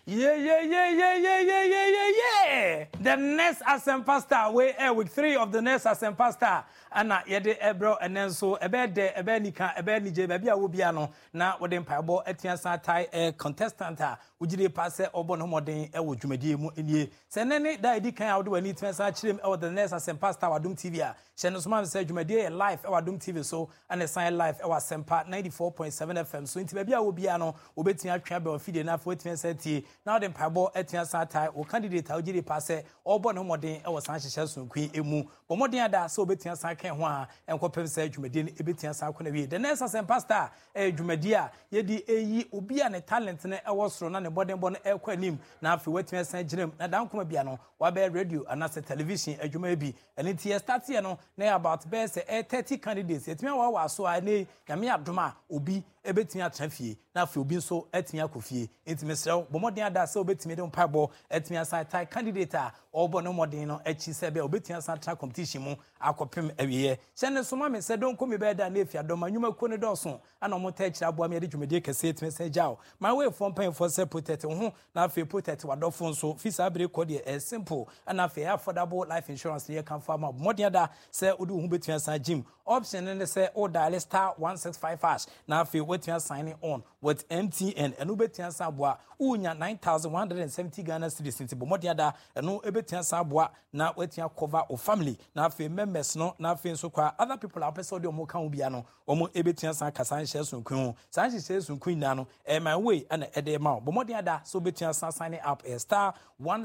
Yeah. The next Asempa Star, we week 3 of the next Asempa Star. Anna yede ebro and then so ebede ebenika ebenije baby a wobiano na wode mpaibo etiansa tai contestant a wugire passe obo no moden e wo dwumadie mu enie senene da edi kan awde wani tiansa chirem e the next Asempa Star wadum TV a hye no so man say dwumadie live e wadum TV so and sign live e Asempa 94.7 FM so nti baby a wobiano obetia atwa be ofide na fo tiansa tie na wode mpaibo etiansa tai o candidate a wugire passe obo no moden e wo san hyehye sonkun emu bo moden ada so obetiansa ho a enkopem say dwumadi ne ebetia sa akona wie the next Asempa Star dwumadi a yedi eyi obi a ne talent ne ewo soro na ne bodembo no ekwa nim na afi wetia san girem na dan koma bia no wa be radio anase television adwuma bi ene tie start here no na about be say 30 candidates etimia wa so a ne nyame adoma obi ebetia trafie na afi obi so etimia kofie entimesrew bomodin ada say obetimi de mpabo etimia san tai candidate a obo no modin no echi se be obetia san tra competition mu akopem awiye sene soma me se don komi be da na efia do manwuma ko ne doso ana mo ta kira boa me de dwumade kese etime se jaw my way from pen for se protect ho na afi protect wadofo nso fisa abre ko de simple ana afi affordable life insurance ye kan fa ma modin ada se odu hu betia san gym option ne se o dial star 165# na afi wetia signing on with MTN enu betia san boa unya 9170 Ghana cedis nti bomodin ada enu ebetia san boa na wetia cover o family na afi members no na afi nso kwa other people are person de omo kan bia no omo ebetia san kasan hye sonkun san hye sonkun na no my way and ede ma bomodin ada so betia san signing up star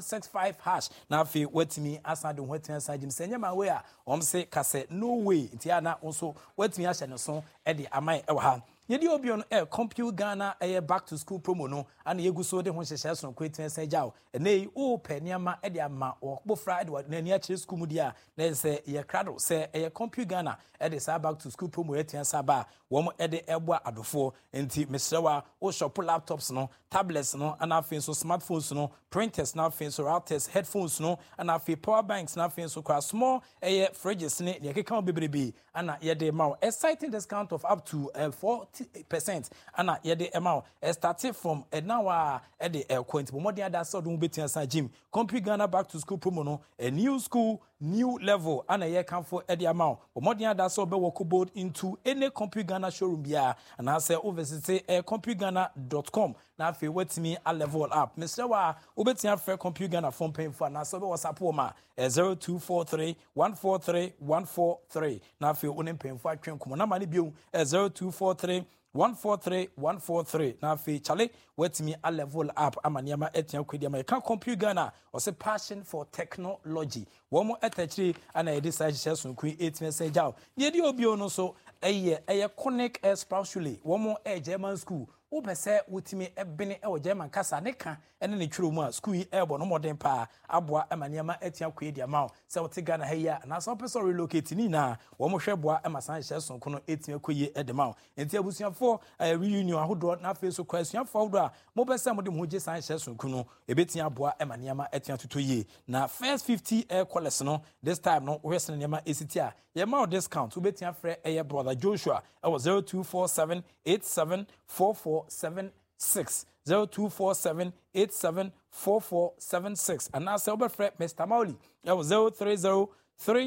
165# na afi wetimi asan de wetia san jim senya my way a se kase no way nti ana nso wetimi ahye no so ede amai ewa ha yedi obi on compute Ghana back to school promo no ana yegu so de ho hyehye so kwetin se jaw enei o peniama e de ama okpofra de na ni akire school mu dia na se ye krado se compute Ghana de sa back to school promo etia sa ba wo mo de eboa adofo enti mesrewa o shop laptops no tablets no ana afin so smartphones no printers na afin so routers headphones no ana afin power banks na afin so kwa small fridges ne ye keka bebrebe ana ye de ma exciting discount of up to 40% ana ye de amount starting from now the point bomodi ada so do betia san gym compute Ghana back to school promo no a new school new level ana ye kan for the amount bomodi ada so be work board into any compute Ghana showroom bia and say over visit computeghana.com na fe wetimi a level up Mr. wa obetia free compute Ghana phone pay for na so be WhatsApp ma 0243 143 143 na fe onem pay for atwen komo na mani bio 0243 143 na fe chale wetimi a level up amaniama etia kwedi ma kan compute Ghana or say passion for technology wo mo etachiri ana e decide shesun kun 8 say jaw yedi obi ono so eye connect especially wo mo German school wo pese wotimi ebene e wo German kasa ne ka ene ne twiro mu a school yi ebo no modern pa aboa amaniama etia kwedi ma se wote Ghana heya na so pese relocate ni na wo mo hweboa emasan shesun kun 8 koye edema enti abusuafo reunion ahodo na fe so kwasuafo ahodo a mo pese mo de mo je san shesun kun ebetia aboa emaniama etia tutoye na first 50 callers no this time no we hwesen niama esiti a ye ma discount we betia frɛ brother Joshua it was 0247874476 0247874476 and now say we frɛ Mr. Mauli it was 0303